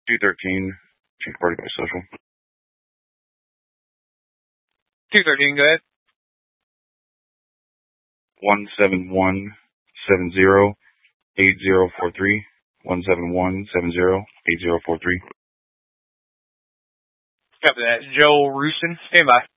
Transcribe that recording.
213, change party by social. 213, go ahead. 17170-8043. 17170-8043. Copy that. Joel Roosin, stand by.